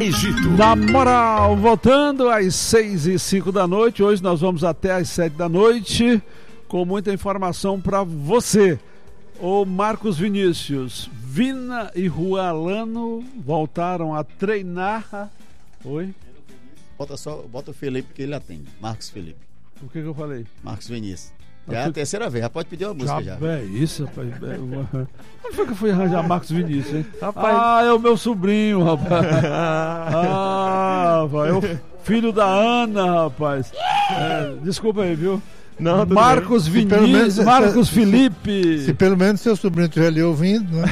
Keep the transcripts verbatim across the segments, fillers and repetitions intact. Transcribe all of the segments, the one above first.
Egito. Na moral, voltando às seis e cinco da noite, hoje nós vamos até às sete da noite com muita informação para você. O Marcos Vinícius, Vina e Juan Alano voltaram a treinar. Oi? Bota só, bota o Felipe que ele atende. Marcos Felipe. O que que eu falei? Marcos Vinícius. Já é a terceira vez, já pode pedir uma música já. Já é isso, rapaz. Onde foi que eu fui arranjar Marcos Vinícius, hein? Rapaz. Ah, é o meu sobrinho, rapaz. Ah, rapaz, é o filho da Ana, rapaz. É, desculpa aí, viu? Não, Marcos bem. Vinícius, menos, Marcos se, Felipe. Se, se pelo menos seu sobrinho estiver ali ouvindo, né?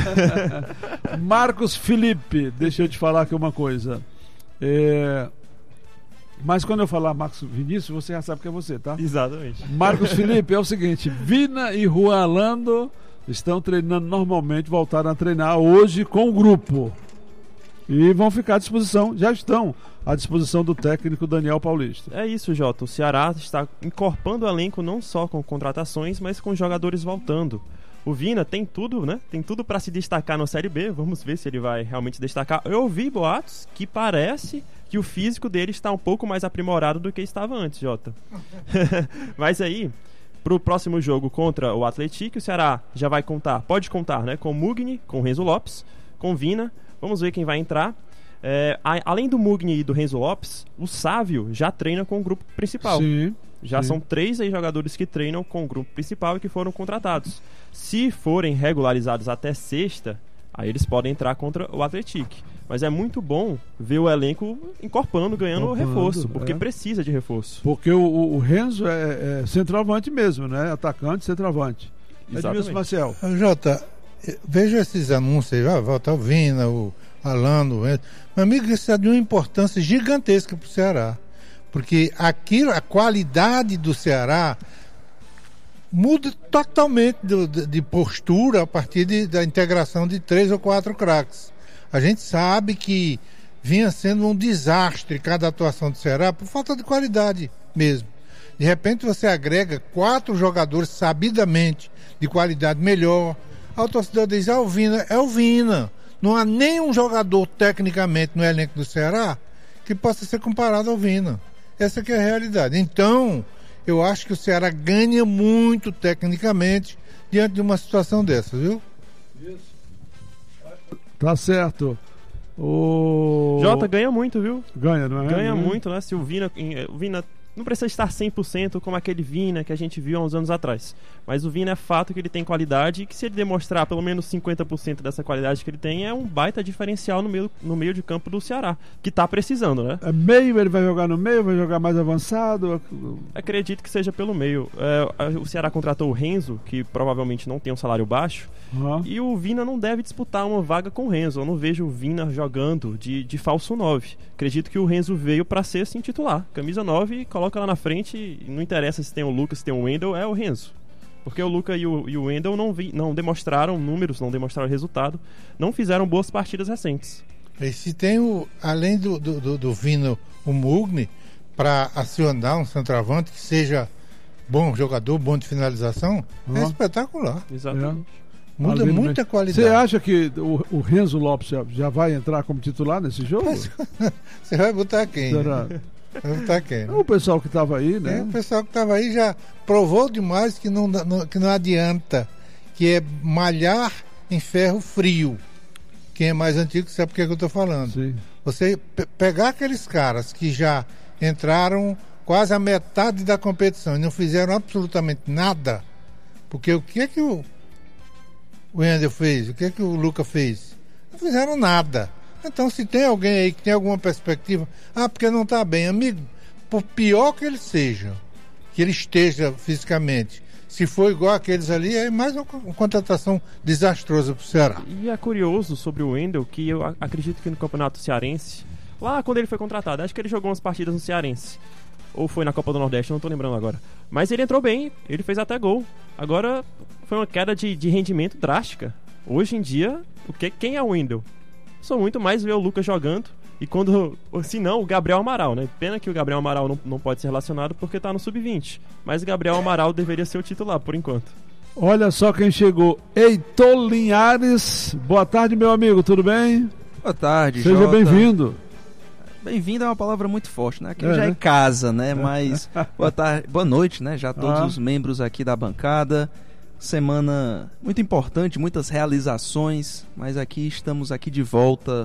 Marcos Felipe, deixa eu te falar aqui uma coisa. É... Mas quando eu falar Marcos Vinícius, você já sabe que é você, tá? Exatamente. Marcos Felipe, é o seguinte, Vina e Juan Alano estão treinando normalmente, voltaram a treinar hoje com o grupo. E vão ficar à disposição, já estão à disposição do técnico Daniel Paulista. É isso, Jota. O Ceará está encorpando o elenco não só com contratações, mas com jogadores voltando. O Vina tem tudo, né? Tem tudo para se destacar na Série B. Vamos ver se ele vai realmente destacar. Eu ouvi boatos que parece que o físico dele está um pouco mais aprimorado do que estava antes, Jota. Mas aí, pro próximo jogo contra o Atlético, o Ceará já vai contar, pode contar, né? Com Mugni, com Renzo Lopes, com Vina. Vamos ver quem vai entrar. É, a, além do Mugni e do Renzo Lopes, o Sávio já treina com o grupo principal. Sim. Já Sim. são três aí jogadores que treinam com o grupo principal e que foram contratados. Se forem regularizados até sexta, aí eles podem entrar contra o Atlético. Mas é muito bom ver o elenco encorpando, ganhando Encorpando, reforço, porque é. precisa de reforço. Porque o, o, o Renzo é, é centroavante mesmo, né? Atacante, centroavante. Edmilson Maciel. Jota, veja esses anúncios aí, vai voltar o Vina, o Alano, o Renzo. Meu amigo, isso é de uma importância gigantesca para o Ceará. Porque aquilo, a qualidade do Ceará muda totalmente do, de, de postura a partir de, da integração de três ou quatro craques. A gente sabe que vinha sendo um desastre cada atuação do Ceará por falta de qualidade mesmo. De repente você agrega quatro jogadores sabidamente de qualidade melhor. A torcedor diz, ah, o Vina, é o Vina. Não há nenhum jogador tecnicamente no elenco do Ceará que possa ser comparado ao Vina. Essa que é a realidade. Então, eu acho que o Ceará ganha muito tecnicamente diante de uma situação dessa, viu? Isso. Tá certo. O Jota ganha muito, viu? Ganha, não é? Ganha é? muito, né? Se o Vina, o Vina não precisa estar cem por cento como aquele Vina que a gente viu há uns anos atrás. Mas o Vina é fato que ele tem qualidade e que se ele demonstrar pelo menos cinquenta por cento dessa qualidade que ele tem, é um baita diferencial no meio, no meio de campo do Ceará, que tá precisando, né? É meio, ele vai jogar no meio, vai jogar mais avançado? Acredito que seja pelo meio. É, o Ceará contratou o Renzo, que provavelmente não tem um salário baixo, uhum. E o Vina não deve disputar uma vaga com o Renzo. Eu não vejo o Vina jogando de, de falso nove. Acredito que o Renzo veio para ser assim titular. Camisa nove, coloca lá na frente, não interessa se tem o Lucas, se tem o Wendel, é o Renzo. Porque o Lucas e o, e o Wendel não, vi, não demonstraram números, não demonstraram resultado, não fizeram boas partidas recentes. E se tem, o, além do, do, do, do Vino, o Mugni, para acionar um centroavante que seja bom jogador, bom de finalização, uhum. É espetacular. Exatamente. É. Muda Além muita qualidade. Você acha que o, o Renzo Lopes já, já vai entrar como titular nesse jogo? Você vai botar quem? Será? Vai botar quem? Né? O pessoal que estava aí, né? É, o pessoal que estava aí já provou demais que não, não, que não adianta, que é malhar em ferro frio. Quem é mais antigo sabe o que, é que eu estou falando. Sim. Você pe- pegar aqueles caras que já entraram quase a metade da competição e não fizeram absolutamente nada, porque o que é que o o Wendel fez? O que é que o Lucas fez? Não fizeram nada. Então, se tem alguém aí que tem alguma perspectiva, ah, porque não está bem, amigo, por pior que ele seja, que ele esteja fisicamente, se for igual aqueles ali, é mais uma, uma contratação desastrosa para o Ceará. E é curioso sobre o Wendel, que eu acredito que no Campeonato Cearense, lá quando ele foi contratado, acho que ele jogou umas partidas no Cearense, ou foi na Copa do Nordeste, não estou lembrando agora. Mas ele entrou bem, ele fez até gol. Agora foi uma queda de, de rendimento drástica. Hoje em dia, o que, quem é o Wendel? Sou muito mais ver o Lucas jogando. E quando, se não, o Gabriel Amaral, né? Pena que o Gabriel Amaral não, não pode ser relacionado porque tá no sub vinte. Mas o Gabriel Amaral deveria ser o titular, por enquanto. Olha só quem chegou. Heitor Linhares. Boa tarde, meu amigo, tudo bem? Boa tarde, Seja Jota. bem-vindo. Bem-vindo é uma palavra muito forte, né? Aqui É, já né? é casa, né? Mas boa tarde, boa noite, né? Já todos Ah. os membros aqui da bancada. Semana muito importante, muitas realizações, mas aqui estamos aqui de volta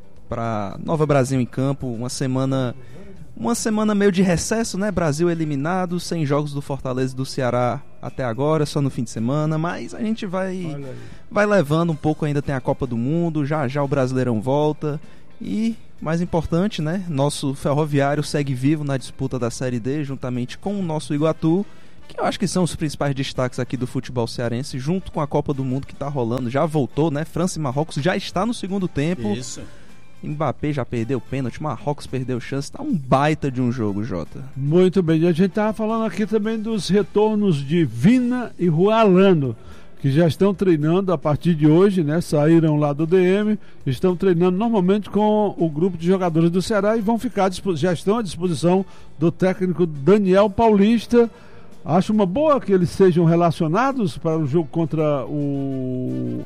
para Nova Brasil em Campo, uma semana uma semana meio de recesso, né? Brasil eliminado, sem jogos do Fortaleza e do Ceará até agora, só no fim de semana, mas a gente vai Olha aí. vai levando um pouco, ainda tem a Copa do Mundo, já já o Brasileirão volta e, mais importante, né, nosso Ferroviário segue vivo na disputa da Série D, juntamente com o nosso Iguatu, que eu acho que são os principais destaques aqui do futebol cearense, junto com a Copa do Mundo que tá rolando, já voltou, né, França e Marrocos já está no segundo tempo. Isso. Mbappé já perdeu o pênalti, Marrocos perdeu chance, tá um baita de um jogo, Jota. Muito bem, e a gente estava falando aqui também dos retornos de Vina e Juan Alano, que já estão treinando a partir de hoje, né? Saíram lá do D M, estão treinando normalmente com o grupo de jogadores do Ceará e vão ficar, à dispo- já estão à disposição do técnico Daniel Paulista. Acho uma boa que eles sejam relacionados para o jogo contra o...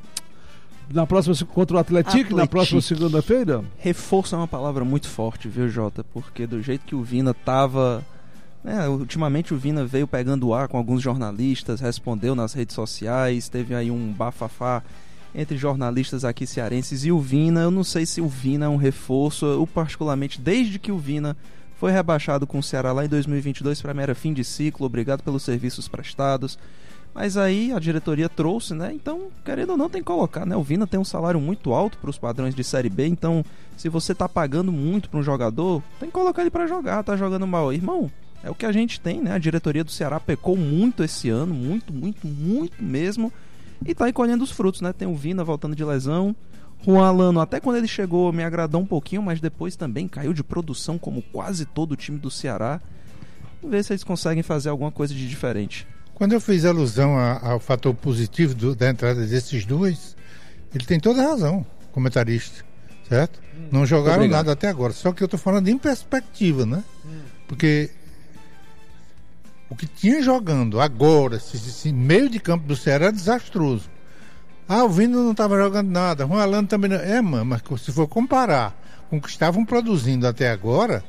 Na próxima, contra o Atlético, na Atlético. próxima segunda-feira? Reforço é uma palavra muito forte, viu, Jota? Porque do jeito que o Vina tava... né, ultimamente o Vina veio pegando ar com alguns jornalistas, respondeu nas redes sociais, teve aí um bafafá entre jornalistas aqui cearenses e o Vina. Eu não sei se o Vina é um reforço, eu particularmente, desde que o Vina foi rebaixado com o Ceará lá em dois mil e vinte e dois, para mim era fim de ciclo, obrigado pelos serviços prestados. Mas aí a diretoria trouxe, né? Então, querendo ou não, tem que colocar, né? O Vina tem um salário muito alto para os padrões de Série B, então se você tá pagando muito para um jogador, tem que colocar ele para jogar, tá jogando mal. Irmão, é o que a gente tem, né? A diretoria do Ceará pecou muito esse ano, muito, muito, muito mesmo, e tá aí colhendo os frutos, né? Tem o Vina voltando de lesão, Juan Alano, até quando ele chegou, me agradou um pouquinho, mas depois também caiu de produção, como quase todo o time do Ceará. Vamos ver se eles conseguem fazer alguma coisa de diferente. Quando eu fiz alusão a- ao fator positivo do- da entrada desses dois, ele tem toda a razão, comentarista, certo? Não jogaram Obrigado. nada até agora, só que eu estou falando em perspectiva, né? Porque o que tinha jogando agora, esse, esse meio de campo do Ceará é desastroso. Ah, o Vina não estava jogando nada, o Juan Alano também não. É, mano, mas se for comparar com o que estavam produzindo até agora,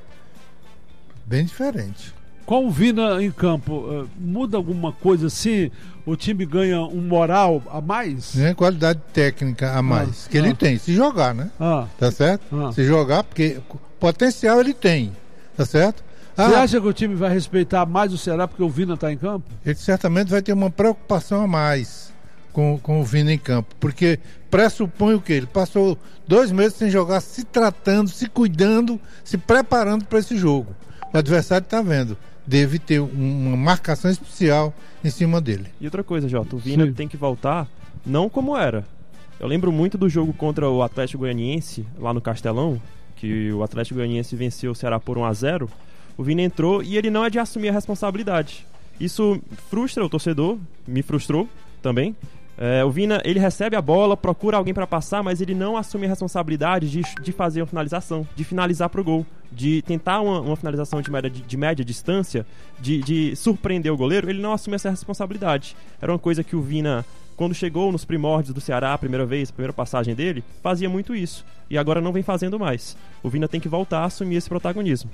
bem diferente. Com o Vina em campo, eh, muda alguma coisa assim? O time ganha um moral a mais? Né? Qualidade técnica a mais, Ah, que ele ah. tem, se jogar, né? Ah. Tá certo? Ah. Se jogar, porque potencial ele tem, tá certo? Você Ah, acha que o time vai respeitar mais o Ceará porque o Vina está em campo? ele certamente vai ter uma preocupação a mais com, com o Vina em campo, porque pressupõe o quê? Ele passou dois meses sem jogar, se tratando, se cuidando, se preparando para esse jogo. O adversário está vendo, deve ter um- uma marcação especial em cima dele. E outra coisa, Jota, o Vina Sim. tem que voltar não como era. Eu lembro muito do jogo contra o Atlético Goianiense, lá no Castelão, que o Atlético Goianiense venceu o Ceará por um a zero. O Vina entrou e ele não é de assumir a responsabilidade. Isso frustra o torcedor, me frustrou também. É, o Vina, ele recebe a bola, procura alguém para passar, mas ele não assume a responsabilidade de, de fazer uma finalização, de finalizar pro gol, de tentar uma, uma finalização de média, de, de média distância, de, de surpreender o goleiro. Ele não assume essa responsabilidade. Era uma coisa que o Vina, quando chegou nos primórdios do Ceará, a primeira vez, a primeira passagem dele, fazia muito isso. E agora não vem fazendo mais. O Vina tem que voltar a assumir esse protagonismo.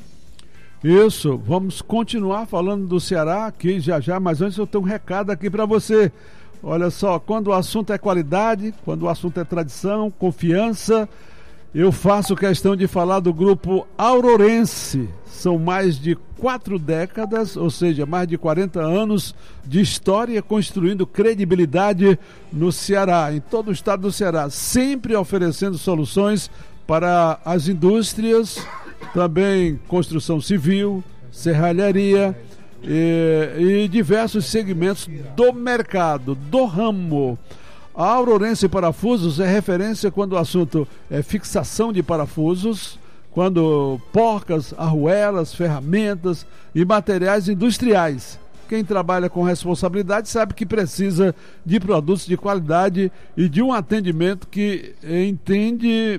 Isso, vamos continuar falando do Ceará aqui já já, mas antes eu tenho um recado aqui para você. Olha só, quando o assunto é qualidade, quando o assunto é tradição, confiança, eu faço questão de falar do grupo Aurorense. São mais de quatro décadas, ou seja, mais de quarenta anos de história construindo credibilidade no Ceará, em todo o estado do Ceará, sempre oferecendo soluções para as indústrias, também construção civil, serralharia e, e diversos segmentos do mercado, do ramo. A Aurorense Parafusos é referência quando o assunto é fixação de parafusos, quando porcas, arruelas, ferramentas e materiais industriais. Quem trabalha com responsabilidade sabe que precisa de produtos de qualidade e de um atendimento que entende,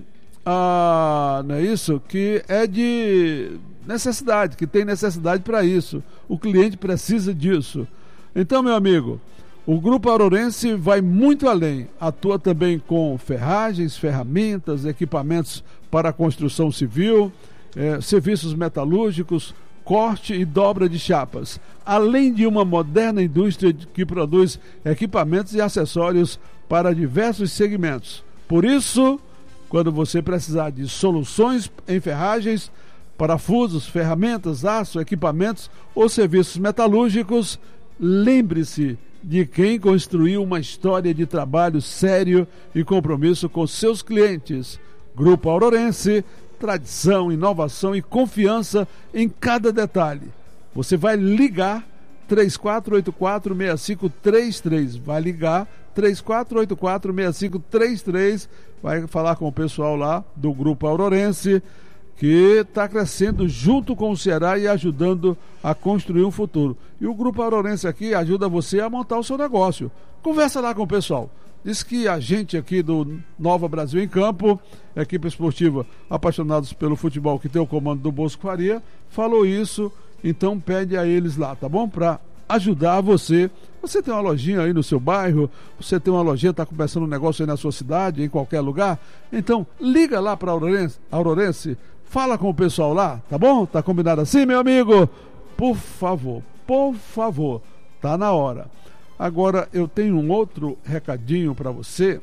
ah, não é isso? Que é de necessidade, que tem necessidade para isso. O cliente precisa disso. Então, meu amigo, o Grupo Aurorense vai muito além. Atua também com ferragens, ferramentas, equipamentos para a construção civil é, serviços metalúrgicos, corte e dobra de chapas, além de uma moderna indústria que produz equipamentos e acessórios para diversos segmentos. Por isso, quando você precisar de soluções em ferragens, parafusos, ferramentas, aço, equipamentos ou serviços metalúrgicos, lembre-se de quem construiu uma história de trabalho sério e compromisso com seus clientes. Grupo Aurorense, tradição, inovação e confiança em cada detalhe. Você vai ligar três quatro oito quatro, seis cinco três três, vai ligar três quatro oito quatro, seis cinco três três, vai falar com o pessoal lá do Grupo Aurorense, que está crescendo junto com o Ceará e ajudando a construir um futuro. E o Grupo Aurorense aqui ajuda você a montar o seu negócio. Conversa lá com o pessoal. Diz que a gente aqui do Nova Brasil em Campo, equipe esportiva apaixonados pelo futebol, que tem o comando do Bosco Faria, falou isso, então pede a eles lá, tá bom? Para ajudar você. Você tem uma lojinha aí no seu bairro, você tem uma lojinha, está começando um negócio aí na sua cidade, em qualquer lugar, então liga lá para a Aurorense, Aurorense, fala com o pessoal lá, tá bom? Tá combinado assim, meu amigo? Por favor, por favor, tá na hora. Agora eu tenho um outro recadinho para você,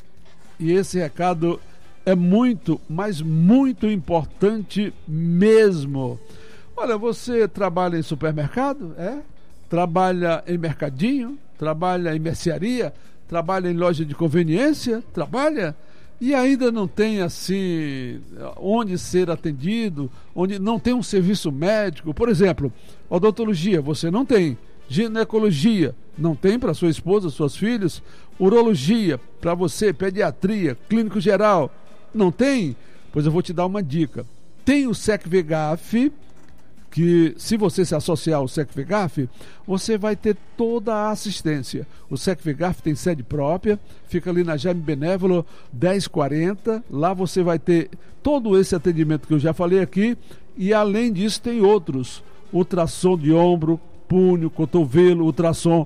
e esse recado é muito, mas muito importante mesmo. Olha, você trabalha em supermercado? É? Trabalha em mercadinho? Trabalha em mercearia? Trabalha em loja de conveniência? Trabalha? E ainda não tem assim onde ser atendido, onde não tem um serviço médico, por exemplo, odontologia, você não tem. Ginecologia, não tem para sua esposa, seus filhos. Urologia, para você. Pediatria, clínico geral, não tem? Pois eu vou te dar uma dica. Tem o SecVegaf, que se você se associar ao SecVegaf, você vai ter toda a assistência. O SecVegaf tem sede própria, fica ali na Jaime Benévolo dez quarenta. Lá você vai ter todo esse atendimento que eu já falei aqui, e além disso tem outros. Ultrassom de ombro, punho, cotovelo, ultrassom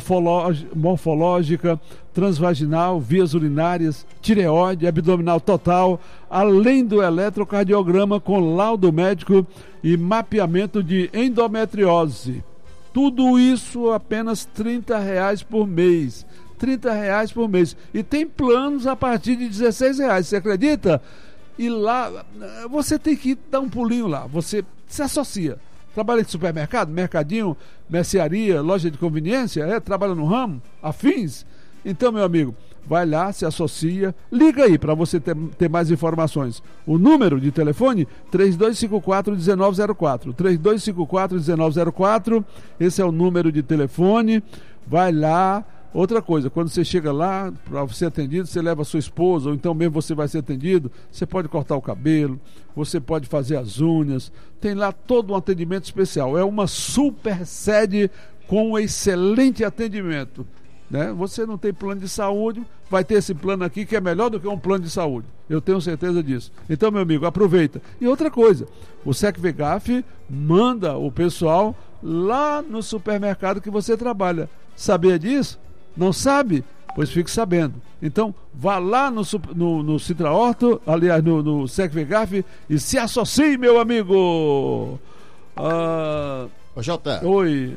morfológica, transvaginal, vias urinárias, tireoide, abdominal total, além do eletrocardiograma com laudo médico e mapeamento de endometriose. Tudo isso apenas trinta reais por mês. trinta reais por mês. E tem planos a partir de dezesseis reais, você acredita? E lá, você tem que dar um pulinho lá, você se associa. Trabalha em supermercado, mercadinho, mercearia, loja de conveniência, é? Trabalha no ramo, afins? Então, meu amigo, vai lá, se associa, liga aí para você ter, ter mais informações. O número de telefone, três dois cinco quatro, um nove zero quatro, três dois cinco quatro, um nove zero quatro, esse é o número de telefone, vai lá. Outra coisa, quando você chega lá para ser atendido, você leva a sua esposa, ou então mesmo você vai ser atendido, você pode cortar o cabelo, você pode fazer as unhas, tem lá todo um atendimento especial. É uma super sede com um excelente atendimento, né? Você não tem plano de saúde, vai ter esse plano aqui que é melhor do que um plano de saúde, eu tenho certeza disso. Então, meu amigo, aproveita. E outra coisa, o SecVegaf manda o pessoal lá no supermercado que você trabalha. Sabia disso? Não sabe? Pois fique sabendo. Então, vá lá no, no, no Citra Horto, aliás, no, no SecVegaf, e se associe, meu amigo! Ah, Ô, Jota. Oi.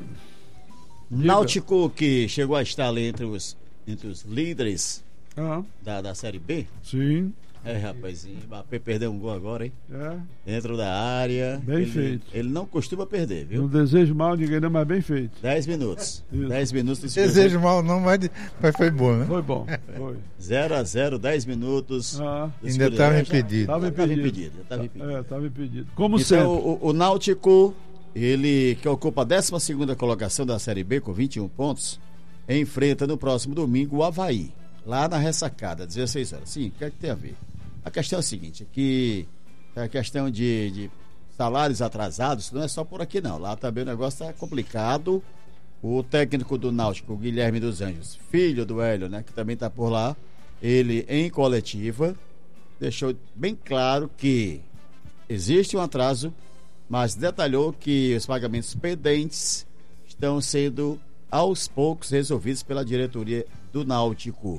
Náutico, que chegou a estar ali entre os, entre os líderes ah. da, da Série B. Sim. É, rapazinho, o Mbappé perdeu um gol agora, hein? É. Dentro da área. Bem ele, feito. Ele não costuma perder, viu? Não desejo mal ninguém, não, mas bem feito. Dez minutos. Isso. Dez minutos. De Desejo mal não, mas, mas foi bom, né? Foi bom. Foi. zero a zero, dez minutos. Ah. Ainda estava impedido. Estava impedido. impedido. Estava impedido. É, estava impedido. Como então, sempre. O, o Náutico, ele que ocupa a décima segunda colocação da Série B com vinte e um pontos, enfrenta no próximo domingo o Avaí, lá na Ressacada, dezesseis horas. Sim, o que é que tem a ver? A questão é a seguinte, que a questão de, de salários atrasados não é só por aqui não, lá também o negócio está complicado. O técnico do Náutico, Guilherme dos Anjos, filho do Hélio, né, que também está por lá, ele em coletiva deixou bem claro que existe um atraso, mas detalhou que os pagamentos pendentes estão sendo aos poucos resolvidos pela diretoria do Náutico.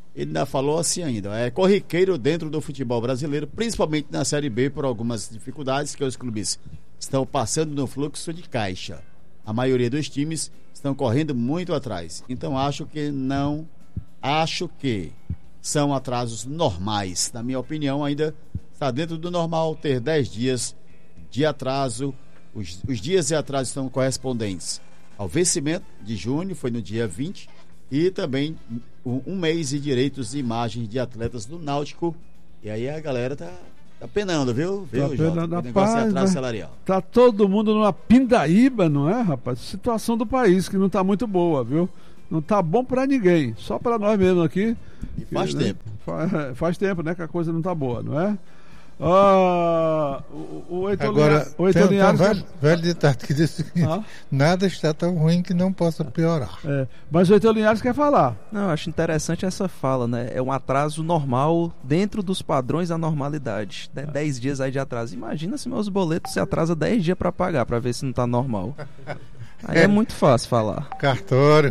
ele ainda falou assim ainda, é corriqueiro dentro do futebol brasileiro, principalmente na Série B, por algumas dificuldades que os clubes estão passando no fluxo de caixa. A maioria dos times estão correndo muito atrás. Então acho que não, acho que são atrasos normais. Na minha opinião, ainda está dentro do normal ter dez dias de atraso. Os, os dias de atraso estão correspondentes ao vencimento de junho, foi no dia vinte, e também um, um mês de direitos de imagem de atletas do Náutico. E aí a galera tá, tá penando, viu? Viu, tá Jota? penando, O negócio rapaz, é atraso né? salarial. Tá todo mundo numa pindaíba, não é, rapaz? Situação do país que não tá muito boa, viu? Não tá bom pra ninguém, só pra nós mesmos aqui. E faz que, tempo. Né? Faz, faz tempo, né, que a coisa não tá boa, não é? Ah, o, o Heitor Agora, Linhares, o Heitor tem, tem um Linhares velho, velho ditado que diz o seguinte: Ah? nada está tão ruim que não possa piorar. É, mas o Heitor Linhares quer falar. Não, eu acho interessante essa fala, né? É um atraso normal dentro dos padrões da normalidade. Né? dez dias aí de atraso. Imagina se meus boletos se atrasa dez dias para pagar, para ver se não tá normal. Aí é muito fácil falar. Cartório.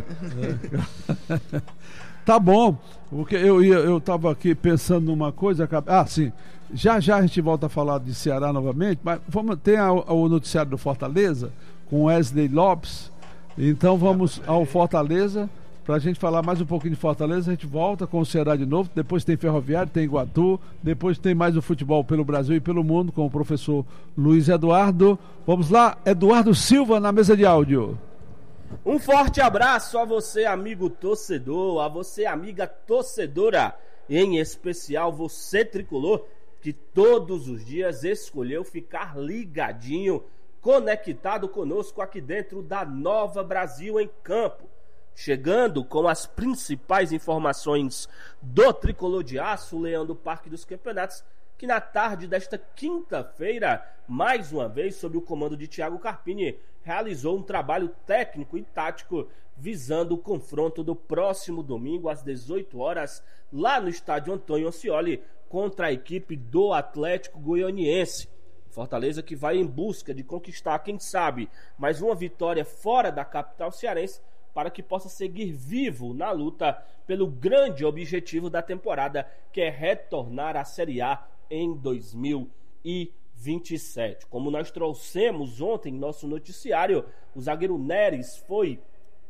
Tá bom. O que eu ia, eu tava aqui pensando numa coisa. Ah, sim. Já já a gente volta a falar de Ceará novamente, mas vamos ter a, a, o noticiário do Fortaleza com Wesley Lopes. Então vamos ao Fortaleza para a gente falar mais um pouquinho de Fortaleza. A gente volta com o Ceará de novo. Depois tem Ferroviário, tem Iguatu. Depois tem mais o futebol pelo Brasil e pelo mundo com o professor Luiz Eduardo. Vamos lá, Eduardo Silva na mesa de áudio. Um forte abraço a você, amigo torcedor, a você, amiga torcedora, em especial você, tricolor, que todos os dias escolheu ficar ligadinho, conectado conosco aqui dentro da Nova Brasil em Campo. Chegando com as principais informações do Tricolor de Aço, Leão do Parque dos Campeonatos, que na tarde desta quinta-feira, mais uma vez, sob o comando de Thiago Carpini, realizou um trabalho técnico e tático visando o confronto do próximo domingo às dezoito horas, lá no estádio Antônio Ascioli, contra a equipe do Atlético Goianiense. Fortaleza que vai em busca de conquistar, quem sabe, mais uma vitória fora da capital cearense, para que possa seguir vivo na luta pelo grande objetivo da temporada, que é retornar à Série A em dois mil e vinte e sete. Como nós trouxemos ontem em nosso noticiário, o zagueiro Neres foi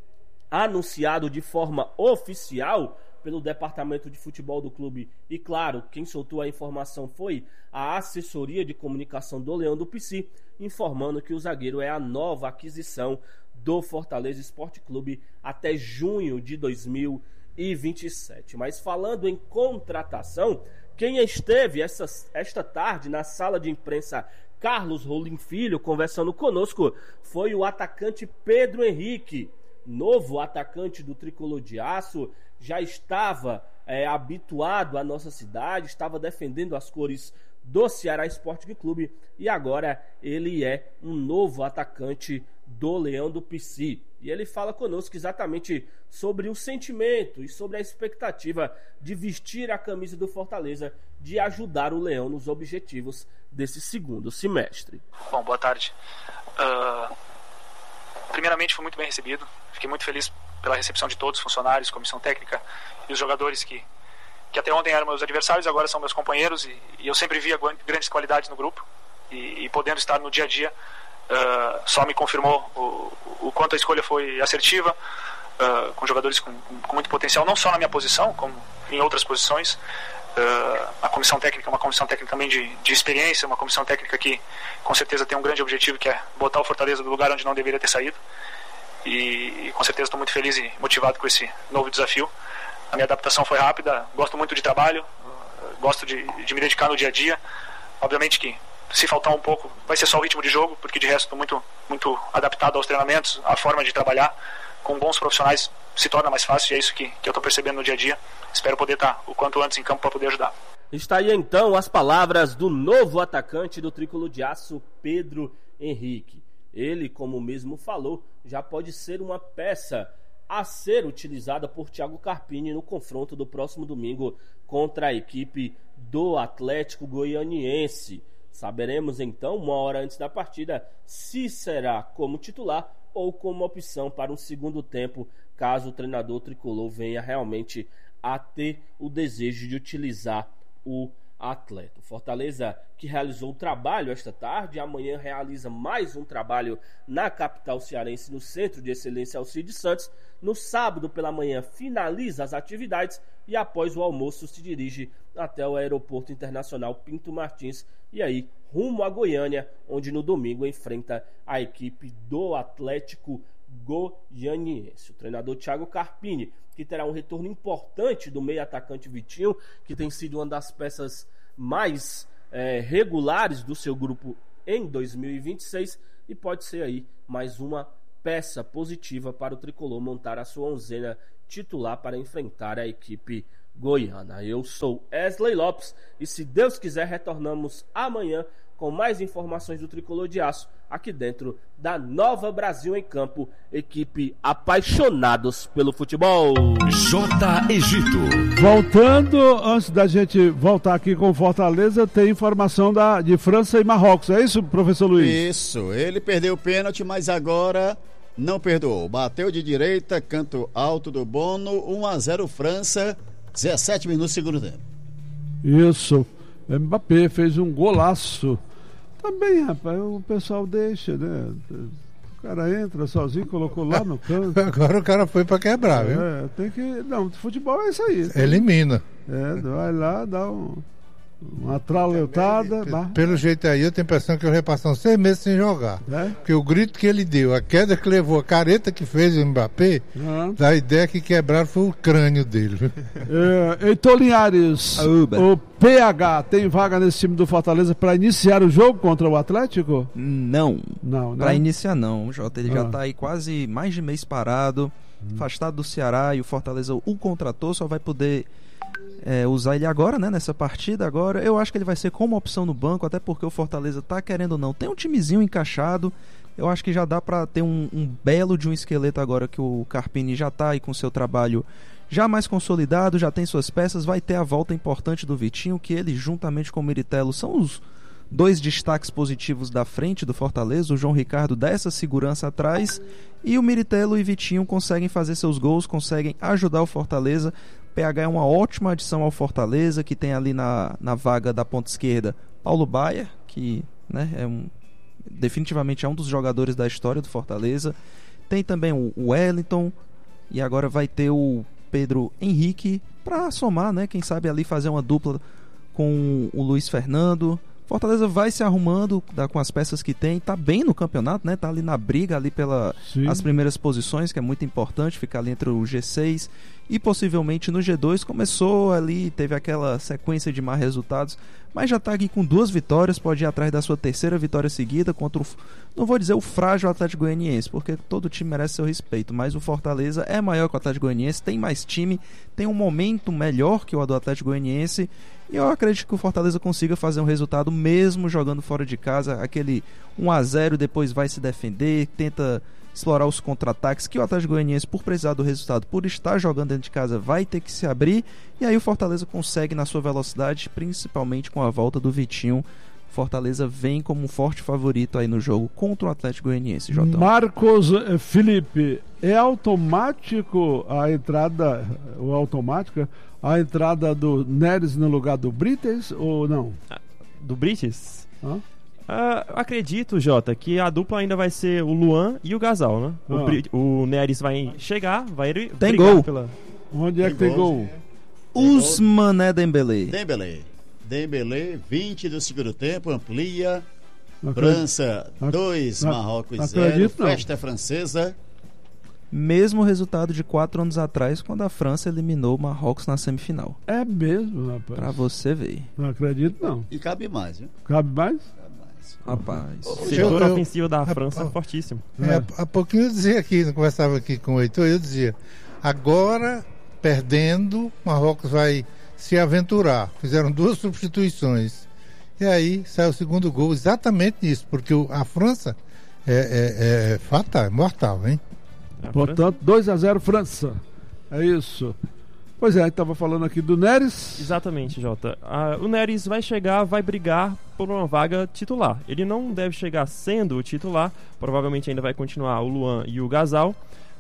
anunciado de forma oficial pelo departamento de futebol do clube. E claro, quem soltou a informação foi a assessoria de comunicação do Leão do Pici, informando que o zagueiro é a nova aquisição do Fortaleza Esporte Clube até junho de dois mil e vinte e sete. Mas falando em contratação, quem esteve essa, esta tarde na sala de imprensa Carlos Rolim Filho conversando conosco foi o atacante Pedro Henrique, novo atacante do Tricolor de Aço, já estava é, habituado à nossa cidade, estava defendendo as cores do Ceará Esporte Clube e agora ele é um novo atacante do Leão do Pici. E ele fala conosco exatamente sobre o sentimento e sobre a expectativa de vestir a camisa do Fortaleza, de ajudar o Leão nos objetivos desse segundo semestre. Bom, boa tarde. Uh, primeiramente, fui muito bem recebido. Fiquei muito feliz pela recepção de todos os funcionários, comissão técnica e os jogadores que, que até ontem eram meus adversários, agora são meus companheiros, e, e eu sempre via grandes qualidades no grupo, e, e podendo estar no dia a dia Uh, só me confirmou o, o quanto a escolha foi assertiva, uh, com jogadores com, com muito potencial, não só na minha posição, como em outras posições. Uh, a comissão técnica é uma comissão técnica também de, de experiência, uma comissão técnica que com certeza tem um grande objetivo, que é botar o Fortaleza do lugar onde não deveria ter saído, e, e com certeza estou muito feliz e motivado com esse novo desafio. A minha adaptação foi rápida, gosto muito de trabalho, uh, gosto de, de me dedicar no dia a dia. Obviamente que se faltar um pouco, vai ser só o ritmo de jogo, porque de resto estou muito, muito adaptado aos treinamentos, à forma de trabalhar. Com bons profissionais se torna mais fácil, e é isso que, que eu estou percebendo no dia a dia. Espero poder estar o quanto antes em campo para poder ajudar. Está aí então as palavras do novo atacante do Tricolor de Aço, Pedro Henrique. Ele, como mesmo falou, já pode ser uma peça a ser utilizada por Thiago Carpini no confronto do próximo domingo contra a equipe do Atlético Goianiense. Saberemos então, uma hora antes da partida, se será como titular ou como opção para um segundo tempo, caso o treinador tricolor venha realmente a ter o desejo de utilizar o atleta. O Fortaleza, que realizou o trabalho esta tarde, amanhã realiza mais um trabalho na capital cearense, no Centro de Excelência Alcides Santos. No sábado pela manhã finaliza as atividades e após o almoço se dirige até o Aeroporto Internacional Pinto Martins e aí rumo a Goiânia, onde no domingo enfrenta a equipe do Atlético Goianiense. O treinador Thiago Carpini, que terá um retorno importante do meio atacante Vitinho, que tem sido uma das peças mais é, regulares do seu grupo em dois mil e vinte e seis e pode ser aí mais uma peça positiva para o tricolor montar a sua onzena titular para enfrentar a equipe goiana. Eu sou Wesley Lopes e, se Deus quiser, retornamos amanhã com mais informações do Tricolor de Aço aqui dentro da Nova Brasil em Campo, equipe apaixonados pelo futebol. J. Egito. Voltando, antes da gente voltar aqui com Fortaleza, tem informação da, de França e Marrocos. É isso, professor Luiz? Isso, ele perdeu o pênalti, mas agora não perdoou. Bateu de direita, canto alto do Bono, um a zero França, dezessete minutos do segundo tempo. Isso, Mbappé fez um golaço. Também, rapaz, o pessoal deixa, né? O cara entra sozinho, colocou lá no canto. Agora o cara foi pra quebrar, viu? É, tem que... Não, futebol é isso aí. Elimina. É, vai lá, dá um... uma trauletada. Pelo, pelo jeito aí, eu tenho a impressão que ele vai passar uns seis meses sem jogar. É? Porque o grito que ele deu, a queda que levou, a careta que fez o Mbappé, uhum. dá a ideia que quebraram foi o crânio dele. É, Heitor Linhares, o P H tem vaga nesse time do Fortaleza para iniciar o jogo contra o Atlético? Não. Não, né? Para iniciar não, Jota. Ele ah. já tá aí quase mais de mês parado, hum. afastado do Ceará, e o Fortaleza o contratou, só vai poder... É, usar ele agora, né, nessa partida agora. Eu acho que ele vai ser como opção no banco, até porque o Fortaleza tá querendo ou não, tem um timezinho encaixado. Eu acho que já dá pra ter um, um belo de um esqueleto agora que o Carpini já tá aí com seu trabalho já mais consolidado, já tem suas peças. Vai ter a volta importante do Vitinho, que ele juntamente com o Miritello são os dois destaques positivos da frente do Fortaleza. O João Ricardo dá essa segurança atrás e o Miritello e Vitinho conseguem fazer seus gols, conseguem ajudar o Fortaleza. P H é uma ótima adição ao Fortaleza, que tem ali na, na vaga da ponta esquerda Paulo Baier, que, né, é um, definitivamente é um dos jogadores da história do Fortaleza. Tem também o Wellington e agora vai ter o Pedro Henrique para somar, né, quem sabe ali fazer uma dupla com o Luiz Fernando. Fortaleza vai se arrumando dá, com as peças que tem, tá bem no campeonato, né? Tá ali na briga ali pelas primeiras posições, que é muito importante, ficar ali entre o G seis e possivelmente no G dois. Começou ali, teve aquela sequência de maus resultados, mas já tá aqui com duas vitórias, pode ir atrás da sua terceira vitória seguida contra o, não vou dizer o frágil Atlético Goianiense, porque todo time merece seu respeito, mas o Fortaleza é maior que o Atlético Goianiense, tem mais time, tem um momento melhor que o do Atlético Goianiense. E eu acredito que o Fortaleza consiga fazer um resultado mesmo jogando fora de casa, aquele um a zero, depois vai se defender, tenta explorar os contra-ataques, que o Atlético Goianiense, por precisar do resultado, por estar jogando dentro de casa, vai ter que se abrir, e aí o Fortaleza consegue na sua velocidade, principalmente com a volta do Vitinho. Fortaleza vem como um forte favorito aí no jogo contra o Atlético Goianiense, Jotão. Marcos Felipe, é automático a entrada, ou automática, a entrada do Neres no lugar do Brites ou não? Do Brites? Hã? Uh, acredito, Jota, que a dupla ainda vai ser o Luan e o Gasal, né? Ah. O, Brit- o Neres vai chegar, vai tem gol. Pela... Onde é Tem que tem gol, gol? Ousmane Dembélé. Dembélé. Dembélé, vinte do segundo tempo, amplia. Não acredito. França Não- dois, não- Marrocos não zero. acredito, não. Festa francesa. Mesmo resultado de quatro anos atrás, quando a França eliminou o Marrocos na semifinal. É mesmo, rapaz. Pra você ver. Não acredito, não. E cabe mais, viu? Cabe mais? Cabe mais. Rapaz. O Eu- setor eu- ofensivo da a- França a- é fortíssimo. É, há- há pouquinho eu dizia aqui, eu conversava aqui com o Heitor, eu dizia, agora, perdendo, Marrocos vai se aventurar. Fizeram duas substituições. E aí saiu o segundo gol exatamente nisso, porque o- a França é, é, é fatal, é mortal, hein? A França- Portanto, dois a zero França. É isso. Pois é, a gente estava falando aqui do Neres. Exatamente, Jota. Ah, o Neres vai chegar, vai brigar por uma vaga titular. Ele não deve chegar sendo o titular, provavelmente ainda vai continuar o Luan e o Gasal,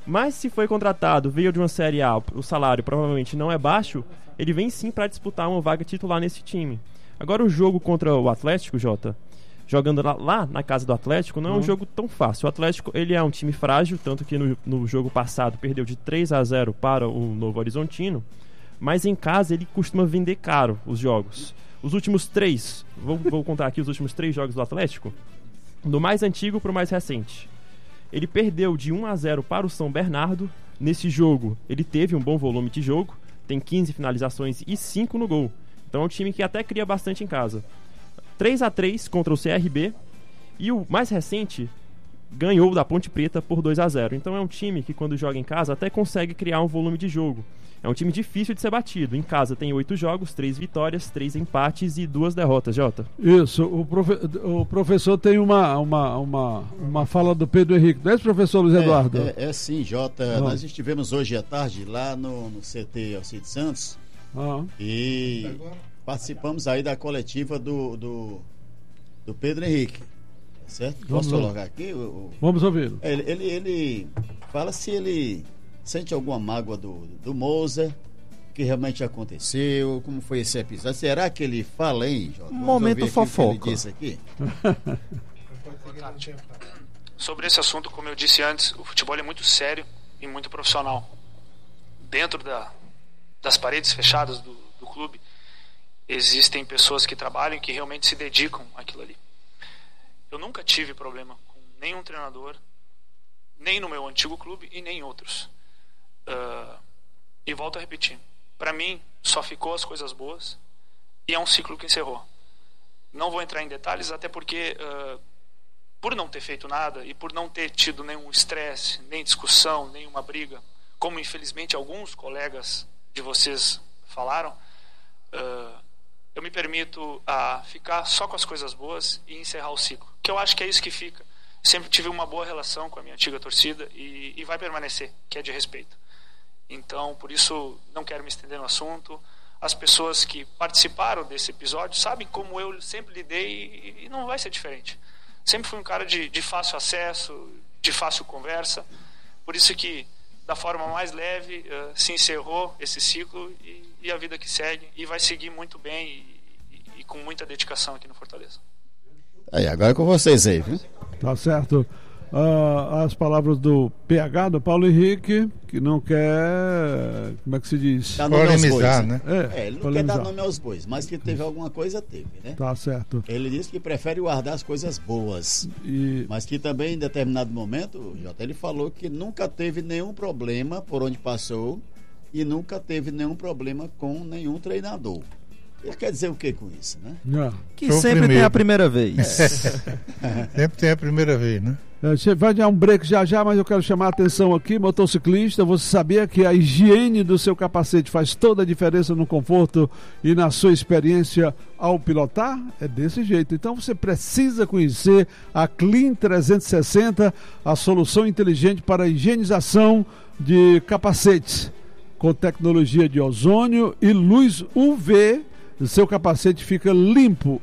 Mas se foi contratado, veio de uma Série A, o salário provavelmente não é baixo, ele vem sim para disputar uma vaga titular nesse time. Agora o jogo contra o Atlético, Jota, jogando lá, lá na casa do Atlético, não é um uhum. jogo tão fácil. O Atlético, ele é um time frágil, tanto que no, no jogo passado perdeu de três a zero para o Novo Horizontino, mas em casa ele costuma vender caro os jogos. Os últimos três, vou, vou contar aqui os últimos três jogos do Atlético, do mais antigo para o mais recente. Ele perdeu de um a zero para o São Bernardo. Nesse jogo, ele teve um bom volume de jogo, tem quinze finalizações e cinco no gol. Então é um time que até cria bastante em casa. três a três contra o C R B. E o mais recente ganhou da Ponte Preta por dois a zero. Então é um time que quando joga em casa até consegue criar um volume de jogo. É um time difícil de ser batido. Em casa tem oito jogos, três vitórias, três empates e duas derrotas, Jota. Isso, o, profe o professor tem uma, uma, uma, uma fala do Pedro Henrique, não é isso, professor Luiz Eduardo? É, é, é sim, Jota. Ah. Nós estivemos hoje à tarde lá no, no C T Alcides Santos ah. e participamos aí da coletiva do, do, do Pedro Henrique. Certo? Vamos Posso ouvir. colocar aqui? O, o... Vamos ouvir. Ele, ele, ele fala se ele sente alguma mágoa do, do Moza, o que realmente aconteceu, como foi esse episódio. Será que ele fala, hein, Jota? Momento fofoca. Ele disse aqui. Sobre esse assunto, como eu disse antes, o futebol é muito sério e muito profissional. Dentro da, das paredes fechadas do, do clube, existem pessoas que trabalham, que realmente se dedicam àquilo ali. Eu nunca tive problema com nenhum treinador, nem no meu antigo clube e nem em outros. Uh, e volto a repetir, para mim só ficou as coisas boas e é um ciclo que encerrou. Não vou entrar em detalhes, até porque uh, por não ter feito nada e por não ter tido nenhum estresse, nem discussão, nenhuma briga, como infelizmente alguns colegas de vocês falaram, uh, eu me permito a ficar só com as coisas boas e encerrar o ciclo, que eu acho que é isso que fica. Sempre tive uma boa relação com a minha antiga torcida e, e vai permanecer, que é de respeito. Então, por isso, não quero me estender no assunto. As pessoas que participaram desse episódio sabem como eu sempre lidei e, e não vai ser diferente. Sempre fui um cara de, de fácil acesso, de fácil conversa. Por isso que, da forma mais leve, uh, se encerrou esse ciclo e, e a vida que segue. E vai seguir muito bem e, e, e com muita dedicação aqui no Fortaleza. Aí, agora é com vocês aí, viu? Tá certo. Uh, as palavras do P H, do Paulo Henrique, que não quer, como é que se diz? Dar nome aos bois, né? né? É, é, ele não polemizar. Quer dar nome aos bois, mas que teve alguma coisa, teve, né? Tá certo. Ele disse que prefere guardar as coisas boas, e... mas que também em determinado momento, Jota, ele falou que nunca teve nenhum problema por onde passou e nunca teve nenhum problema com nenhum treinador. Ele quer dizer o que com isso, né? Não. Que Sou sempre primeiro. Tem a primeira vez. É. Sempre tem a primeira vez, né? É, vai dar um break já já, mas eu quero chamar a atenção aqui, motociclista, você sabia que a higiene do seu capacete faz toda a diferença no conforto e na sua experiência ao pilotar? É desse jeito. Então você precisa conhecer a Clean trezentos e sessenta, a solução inteligente para a higienização de capacetes, com tecnologia de ozônio e luz U V. O seu capacete fica limpo,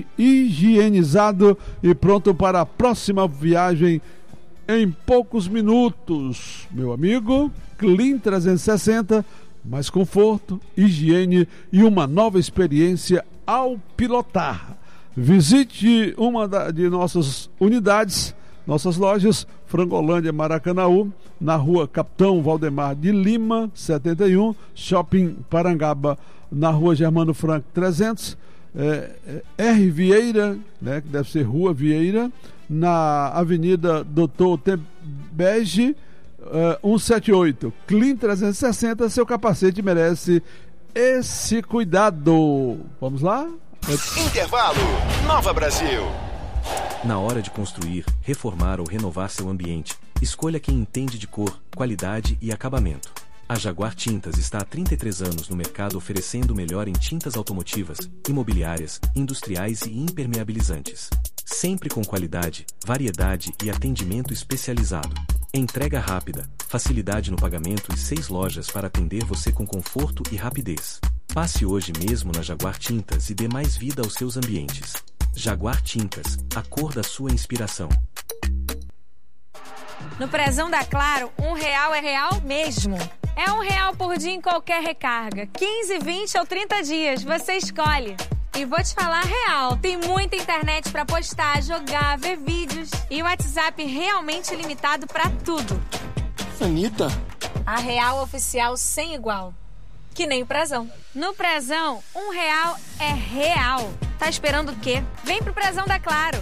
higienizado e pronto para a próxima viagem em poucos minutos. Meu amigo, Clean trezentos e sessenta, mais conforto, higiene e uma nova experiência ao pilotar. Visite uma de nossas unidades, nossas lojas, Frangolândia, Maracanaú, na rua Capitão Valdemar de Lima, setenta e um, Shopping Parangaba, na rua Germano Franco trezentos, é, é, R. Vieira, né, que deve ser Rua Vieira, na Avenida Doutor Tebege, é, cento e setenta e oito. Clean trezentos e sessenta, seu capacete merece esse cuidado. Vamos lá? Intervalo, Nova Brasil. Na hora de construir, reformar ou renovar seu ambiente, escolha quem entende de cor, qualidade e acabamento. A Jaguar Tintas está há trinta e três anos no mercado oferecendo o melhor em tintas automotivas, imobiliárias, industriais e impermeabilizantes. Sempre com qualidade, variedade e atendimento especializado. Entrega rápida, facilidade no pagamento e seis lojas para atender você com conforto e rapidez. Passe hoje mesmo na Jaguar Tintas e dê mais vida aos seus ambientes. Jaguar Tintas, a cor da sua inspiração. No Prezão da Claro, um real é real mesmo. É um real por dia em qualquer recarga. quinze, vinte ou trinta dias, você escolhe. E vou te falar real, tem muita internet pra postar, jogar, ver vídeos. E o WhatsApp realmente limitado pra tudo. Anitta? A real oficial sem igual. Que nem o Prezão. No Prezão, um real é real. Tá esperando o quê? Vem pro Prezão da Claro.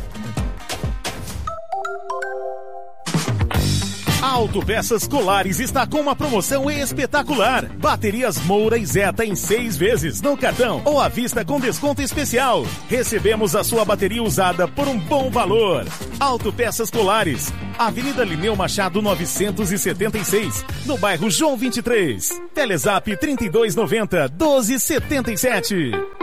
A Autopeças Colares está com uma promoção espetacular. Baterias Moura e Zeta em seis vezes no cartão ou à vista com desconto especial. Recebemos a sua bateria usada por um bom valor. Autopeças Colares, Avenida Lineu Machado novecentos e setenta e seis, no bairro João vinte e três. Telezap trinta e dois noventa, doze setenta e sete.